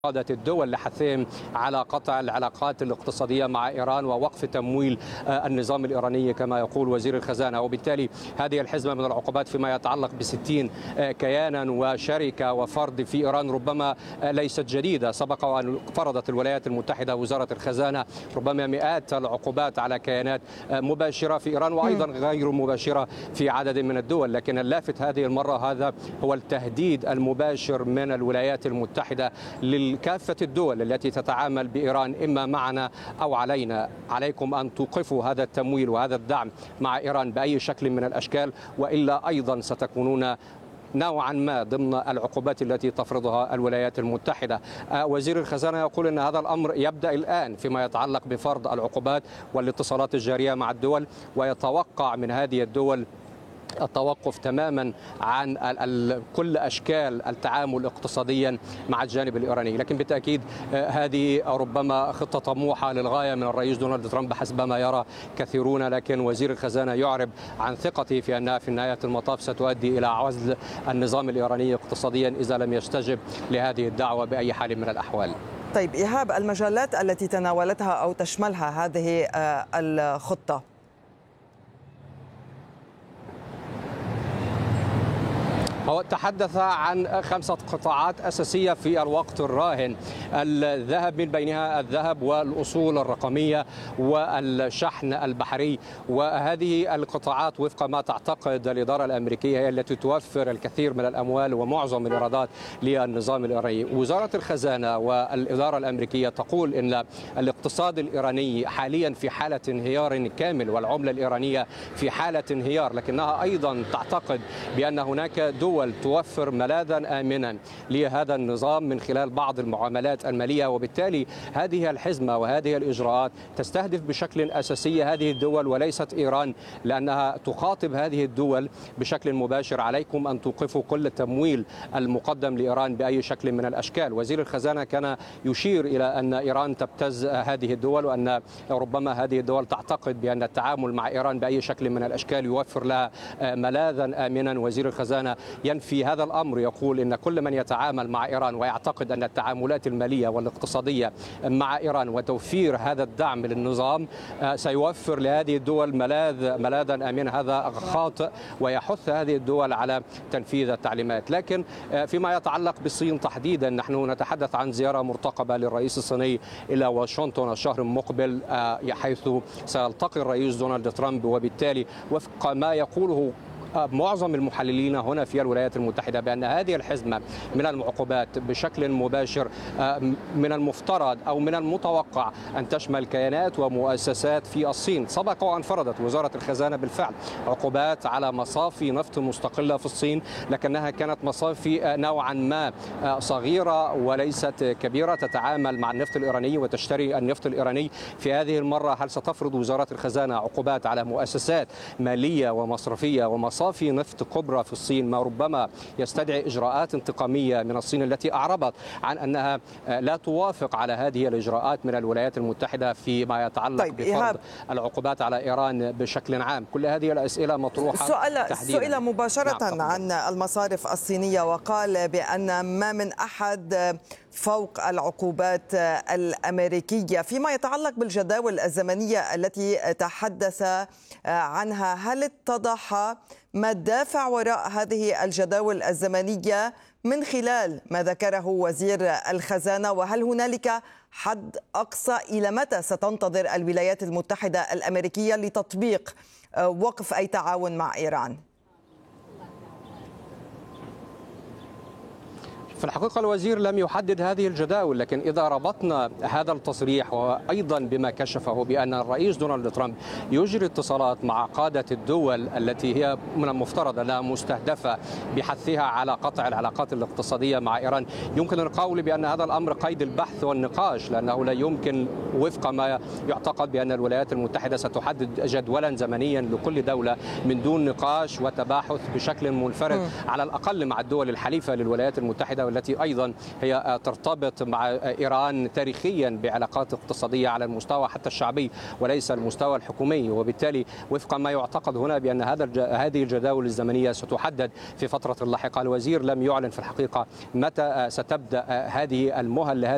قادة الدول لحثهم على قطع العلاقات الاقتصادية مع إيران ووقف تمويل النظام الإيراني كما يقول وزير الخزانة. وبالتالي هذه الحزمة من العقوبات فيما يتعلق ب60 كيانا وشركة وفرد في إيران ربما ليست جديدة. سبق وأن فرضت الولايات المتحدة وزارة الخزانة ربما مئات العقوبات على كيانات مباشرة في إيران وأيضا غير مباشرة في عدد من الدول، لكن اللافت هذه المرة هذا هو التهديد المباشر من الولايات المتحدة لكافة الدول التي تتعامل بإيران إما معنا أو علينا. عليكم أن توقفوا هذا التمويل وهذا الدعم مع إيران بأي شكل من الأشكال، وإلا أيضا ستكونون نوعا ما ضمن العقوبات التي تفرضها الولايات المتحدة. وزير الخزانة يقول أن هذا الأمر يبدأ الآن فيما يتعلق بفرض العقوبات والاتصالات الجارية مع الدول، ويتوقع من هذه الدول التوقف تماما عن كل أشكال التعامل اقتصاديا مع الجانب الإيراني. لكن بالتأكيد هذه ربما خطة طموحة للغاية من الرئيس دونالد ترامب حسب ما يرى كثيرون، لكن وزير الخزانة يعرب عن ثقته في أنها في نهاية المطاف ستؤدي إلى عزل النظام الإيراني اقتصاديا إذا لم يستجب لهذه الدعوة بأي حال من الأحوال. طيب إيهاب، المجالات التي تناولتها أو تشملها هذه الخطة؟ هو تحدث عن 5 قطاعات أساسية في الوقت الراهن، الذهب من بينها الذهب والأصول الرقمية والشحن البحري، وهذه القطاعات وفق ما تعتقد الإدارة الأمريكية هي التي توفر الكثير من الأموال ومعظم الإيرادات للنظام الإيراني. وزارة الخزانة والإدارة الأمريكية تقول إن الاقتصاد الإيراني حاليا في حالة انهيار كامل والعملة الإيرانية في حالة انهيار، لكنها أيضا تعتقد بأن هناك دول توفر ملاذا آمنا لهذا النظام من خلال بعض المعاملات المالية، وبالتالي هذه الحزمة وهذه الإجراءات تستهدف بشكل أساسي هذه الدول وليست إيران، لأنها تخاطب هذه الدول بشكل مباشر: عليكم أن توقفوا كل التمويل المقدم لإيران بأي شكل من الأشكال. وزير الخزانة كان يشير إلى أن إيران تبتز هذه الدول، وأن ربما هذه الدول تعتقد بأن التعامل مع إيران بأي شكل من الأشكال يوفر لها ملاذا آمنا. وزير الخزانة ينفي هذا الأمر، يقول إن كل من يتعامل مع إيران ويعتقد أن التعاملات المالية والاقتصادية مع إيران وتوفير هذا الدعم للنظام سيوفر لهذه الدول ملاذا آمنا، هذا خاطئ، ويحث هذه الدول على تنفيذ التعليمات. لكن فيما يتعلق بالصين تحديدا، نحن نتحدث عن زيارة مرتقبة للرئيس الصيني إلى واشنطن الشهر المقبل، حيث سيلتقي الرئيس دونالد ترامب، وبالتالي وفق ما يقوله معظم المحللين هنا في الولايات المتحدة بأن هذه الحزمة من العقوبات بشكل مباشر من المفترض أو من المتوقع أن تشمل كيانات ومؤسسات في الصين. سبق وأن فرضت وزارة الخزانة بالفعل عقوبات على مصافي نفط مستقلة في الصين، لكنها كانت مصافي نوعا ما صغيرة وليست كبيرة تتعامل مع النفط الإيراني وتشتري النفط الإيراني. في هذه المرة هل ستفرض وزارة الخزانة عقوبات على مؤسسات مالية ومصرفية ومصافي نفط كبرى في الصين، ما ربما يستدعي إجراءات انتقامية من الصين التي أعربت عن أنها لا توافق على هذه الإجراءات من الولايات المتحدة فيما يتعلق بفرض العقوبات على إيران بشكل عام؟ كل هذه الأسئلة مطروحة سئل مباشرة عن المصارف الصينية وقال بأن ما من أحد فوق العقوبات الأمريكية. فيما يتعلق بالجداول الزمنية التي تحدث عنها، هل اتضح ما الدافع وراء هذه الجداول الزمنية من خلال ما ذكره وزير الخزانة؟ وهل هنالك حد أقصى إلى متى ستنتظر الولايات المتحدة الأمريكية لتطبيق وقف أي تعاون مع إيران؟ في الحقيقة الوزير لم يحدد هذه الجداول، لكن إذا ربطنا هذا التصريح وأيضا بما كشفه بأن الرئيس دونالد ترامب يجري اتصالات مع قادة الدول التي هي من المفترض أنها مستهدفة بحثها على قطع العلاقات الاقتصادية مع إيران، يمكن القول بأن هذا الأمر قيد البحث والنقاش، لأنه لا يمكن وفق ما يعتقد بأن الولايات المتحدة ستحدد جدولا زمنيا لكل دولة من دون نقاش وتباحث بشكل منفرد على الأقل مع الدول الحليفة للولايات المتحدة، والتي أيضا هي ترتبط مع إيران تاريخيا بعلاقات اقتصادية على المستوى حتى الشعبي وليس المستوى الحكومي. وبالتالي وفق ما يعتقد هنا بأن هذه الجداول الزمنية ستحدد في فترة لاحقة. الوزير لم يعلن في الحقيقة متى ستبدأ هذه المهل